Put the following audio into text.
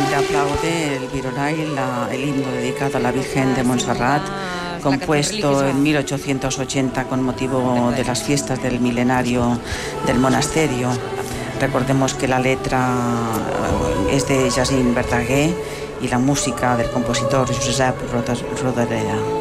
gente aplaude el Virolai, el himno dedicado a la Virgen de Montserrat, compuesto en 1880 con motivo de las fiestas del milenario del monasterio. Recordemos que la letra es de Jacint Verdaguer y la música del compositor Josep Rodoreda.